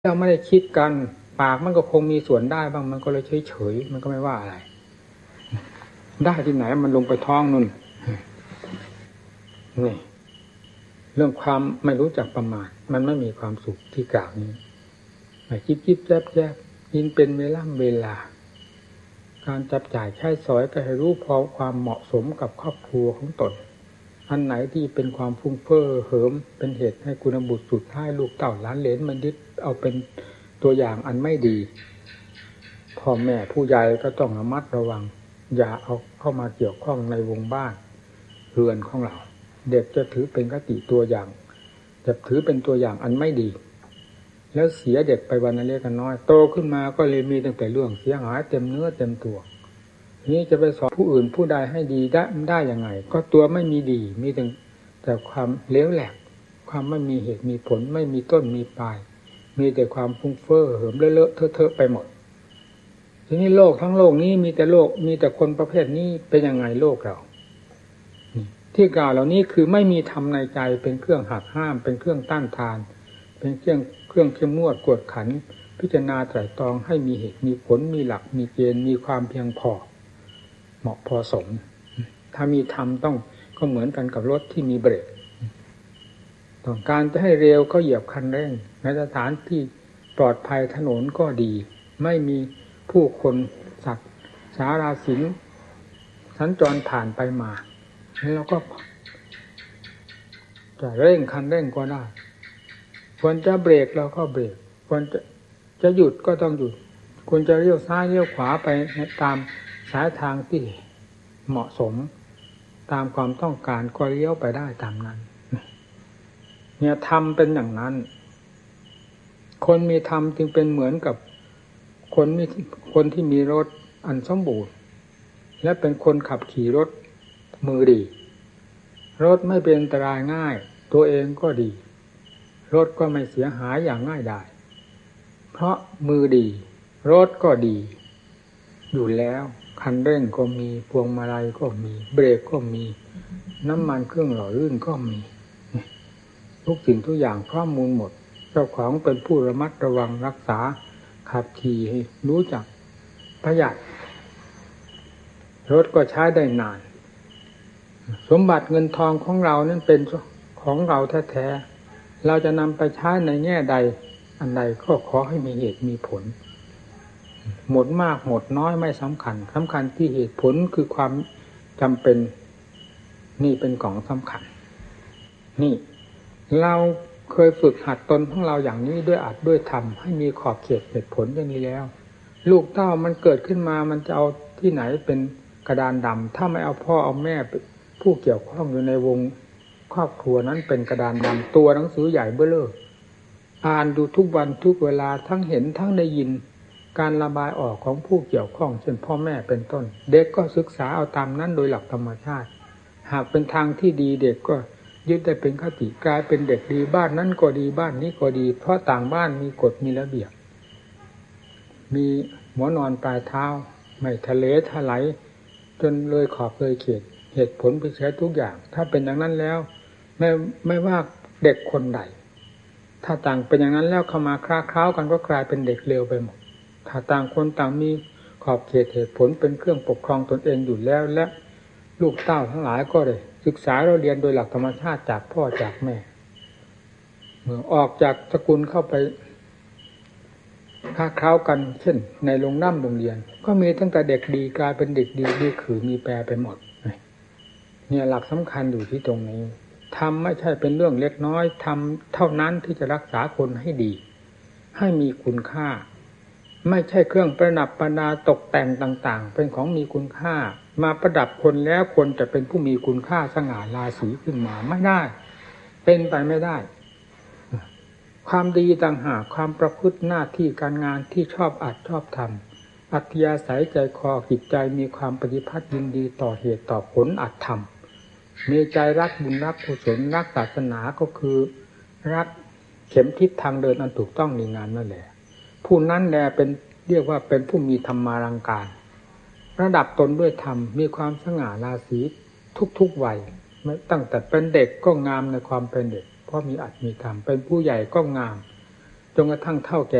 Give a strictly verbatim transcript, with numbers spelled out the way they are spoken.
เราไม่ได้คิดกันปากมันก็คงมีส่วนได้บ้างมันก็เลยเฉยๆมันก็ไม่ว่าอะไรได้ที่ไหนมันลงไปท้องนู่นนี่เรื่องความไม่รู้จักประมาทมันไม่มีความสุขที่กล่าวนี้ไม่คิดคิดแจ๊บแจ๊บยินเป็นเวลาเวลาการจับจ่ายใช้สอยก็ให้รู้พอความเหมาะสมกับครอบครัวของตนอันไหนที่เป็นความฟุ้งเฟ้อเหิมเป็นเหตุให้กุณบุตรสุดท้ายลูกเต่าหลานเหลนมันยึดเอาเป็นตัวอย่างอันไม่ดีพ่อแม่ผู้ใหญ่ก็ต้องระมัดระวังอย่าเอาเข้ามาเกี่ยวข้องในวงบ้านเรือนของเราเด็กจะถือเป็นคติตัวอย่างจะถือเป็นตัวอย่างอันไม่ดีแล้วเสียเด็กไปวันเล็กน้อยโตขึ้นมาก็เลยมีตั้งแต่เรื่องเสียหายเต็มเนื้อเต็มตัวนี้จะไปสอนผู้อื่นผู้ใดให้ดีได้ได้ยังไงก็ตัวไม่มีดีมีแต่แต่ความเลวแหลกความไม่มีเหตุมีผลไม่มีต้นมีปลายมีแต่ความฟุ้งเฟ้อเหิมเลอะเทอะไปหมดทีนี้โลกทั้งโลกนี้มีแต่โลกมีแต่คนประเภทนี้เป็นยังไงโลกเราที่กล่าวเหล่านี้คือไม่มีธรรมในใจเป็นเครื่องหักห้ามเป็นเครื่องต้านทานเป็นเครื่องเครื่องเข้มงวดกวดขันพิจารณาไตร่ตรองให้มีเหตุมีผลมีหลักมีเกณฑ์มีความเพียงพอเหมาะพอสมถ้ามีธรรมต้องก็เหมือนกันกับรถที่มีเบรกต้องการจะให้เร็วก็เหยียบคันเร่งในสถานที่ปลอดภัยถนนก็ดีไม่มีผู้คนสัตว์สาราสินสัญจรผ่านไปมาแล้วก็จะเร่งคันเร่งก็ได้ควรจะเบรกเราก็เบรกควรจะจะหยุดก็ต้องหยุดควรจะเลี้ยวซ้ายเลี้ยวขวาไปตามสายทางที่เหมาะสมตามความต้องการก็เลี้ยวไปได้ตามนั้นเนี่ยธรรมเป็นอย่างนั้นคนมีธรรมจึงเป็นเหมือนกับคนมีคนที่มีรถอันสมบูรณ์และเป็นคนขับขี่รถมือดีรถไม่เป็นอันตรายง่ายตัวเองก็ดีรถก็ไม่เสียหายอย่างง่ายได้เพราะมือดีรถก็ดีอยู่แล้วคันเร่งก็มีพวงมาลัยก็มีเบรกก็มีน้ำมันเครื่องหล่อลื่นก็มีทุกสิ่งทุกอย่างพร้อมมูลหมดเจ้าของเป็นผู้ระมัดระวังรักษาขับขี่ให้รู้จักประหยัดรถก็ใช้ได้นานสมบัติเงินทองของเรานั้นเป็นของเราแท้ๆเราจะนำไปใช้ในแง่ใดอันใดก็ขอให้มีเหตุมีผลหมดมากหมดน้อยไม่สำคัญสำคัญที่เหตุผลคือความจำเป็นนี่เป็นของสำคัญนี่เราเคยฝึกหัดตนของเราอย่างนี้ด้วยอัดด้วยทำให้มีขอบเขตเหตุผลอย่างนี้แล้วลูกเต้ามันเกิดขึ้นมามันจะเอาที่ไหนเป็นกระดานดำถ้าไม่เอาพ่อเอาแม่ผู้เกี่ยวข้องอยู่ในวงครอบครัวนั้นเป็นกระดานดำตัวหนังสือใหญ่เบ้อเร่ออ่านดูทุกวันทุกเวลาทั้งเห็นทั้งได้ยินการระบายออกของผู้เกี่ยวข้องเช่นพ่อแม่เป็นต้นเด็กก็ศึกษาเอาตามนั้นโดยหลักธรรมชาติหากเป็นทางที่ดีเด็กก็ยึดได้เป็นคติกลายเป็นเด็กดีบ้านนั้นก็ดีบ้านนี้ก็ดีเพราะต่างบ้านมีกฎมีระเบียบมีหัวนอนปลายเท้าไม่ทะเลทลายจนเลยขอบเลยเขตเหตุผลไปใช้ทุกอย่างถ้าเป็นอย่างนั้นแล้วไม่ไม่ว่าเด็กคนใดถ้าต่างเป็นอย่างนั้นแล้วเข้ามาคล้าคล้าวกันก็กลายเป็นเด็กเลวไปหมดถ้าต่างคนต่างมีขอบเขตเหตุผลเป็นเครื่องปกครองตนเองอยู่แล้วและลูกเต้าทั้งหลายก็เลยศึกษาเราเรียนโดยหลักธรรมชาติจากพ่อจากแม่เมื่อออกจากสกุลเข้าไปค้าคล้าวกันเช่นในโรงน้ำโรงเรียนก็มีตั้งแต่เด็กดีกลายเป็นเด็กดีดีขือมีแปรไปหมดเนี่ยหลักสำคัญอยู่ที่ตรงนี้ทำไม่ใช่เป็นเรื่องเล็กน้อยทำเท่านั้นที่จะรักษาคนให้ดีให้มีคุณค่าไม่ใช่เครื่องประดับประดาตกแต่งต่างๆเป็นของมีคุณค่ามาประดับคนแล้วคนจะเป็นผู้มีคุณค่าสง่าราศีขึ้นมาไม่ได้เป็นไปไม่ได้ความดีต่างหากความประพฤติหน้าที่การงานที่ชอบอัดชอบทำอัธยาศัยใจคอจิตใจมีความปฏิภาณยินดีต่อเหตุต่อผลอัดทำมีใจรักบุญรักกุศลรักศาสนาก็คือรักเข็มทิศทางเดินอันถูกต้องในงานนั่นแหละผู้นั้นแลเป็นเรียกว่าเป็นผู้มีธรรมารังการระดับตนด้วยธรรมมีความสง่าราศีทุกๆวัยตั้งแต่เป็นเด็กก็งามในความเป็นเด็กเพราะมีอัตมีธรรมเป็นผู้ใหญ่ก็งามจนกระทั่งเฒ่าแก่